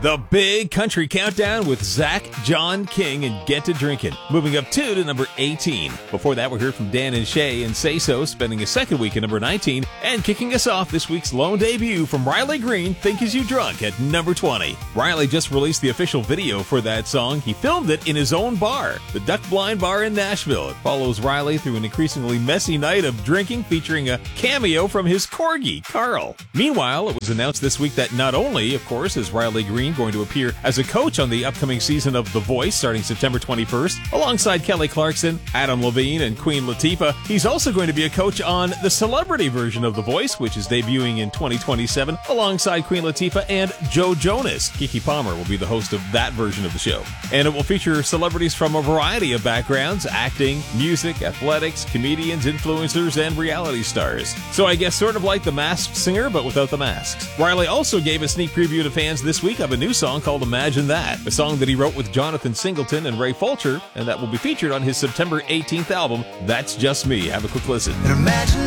The Big Country Countdown with Zach John King and Get to Drinkin', moving up 2 to number 18. Before that, we heard from Dan and Shay and Say So, spending a second week at number 19, and kicking us off this week's lone debut from Riley Green, Think Is You Drunk, at number 20. Riley just released the official video for that song. He filmed it in his own bar, the Duck Blind Bar in Nashville. It follows Riley through an increasingly messy night of drinking, featuring a cameo from his corgi, Carl. Meanwhile, it was announced this week that not only, of course, is Riley Green going to appear as a coach on the upcoming season of The Voice starting September 21st, alongside Kelly Clarkson, Adam Levine, and Queen Latifah, he's also going to be a coach on the celebrity version of The Voice, which is debuting in 2027, alongside Queen Latifah and Joe Jonas. Keke Palmer will be the host of that version of the show. And it will feature celebrities from a variety of backgrounds: acting, music, athletics, comedians, influencers, and reality stars. So I guess sort of like The Masked Singer, but without the masks. Riley also gave a sneak preview to fans this week of a new song called Imagine That, a song that he wrote with Jonathan Singleton and Ray Fulcher, and that will be featured on his September 18th album, That's Just Me. Have a quick listen. Imagine